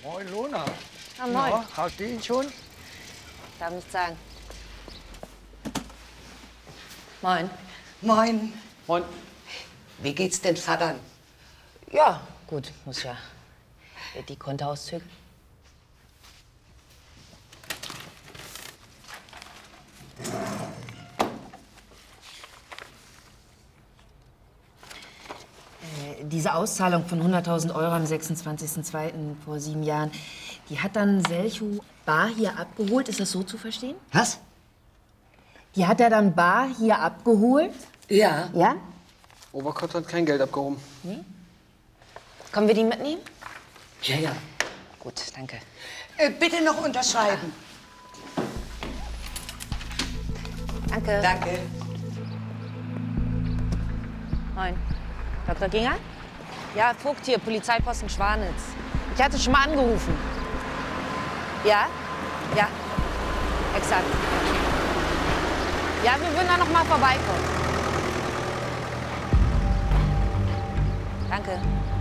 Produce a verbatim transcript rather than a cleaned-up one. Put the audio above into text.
Moin, Lona. Ah, moin. Ja, hast du ihn schon? Darf nicht sagen. Moin. Moin. Moin. Wie geht's den Vatern? Ja, gut, muss ja die Kontoauszüge. Äh, diese Auszahlung von hunderttausend Euro am sechsundzwanzigsten zweiten vor sieben Jahren, die hat dann Selchu bar hier abgeholt. Ist das so zu verstehen? Was? Die hat er dann bar hier abgeholt? Ja. Ja? Oberkott hat kein Geld abgehoben. Nee? Können wir die mitnehmen? Ja, ja. Gut, danke. Äh, bitte noch unterschreiben. Danke. Danke. Moin. Doktor Ginger? Ja, Vogt hier, Polizeiposten Schwanitz. Ich hatte schon mal angerufen. Ja? Ja. Exakt. Ja, wir würden da noch mal vorbeikommen. Danke.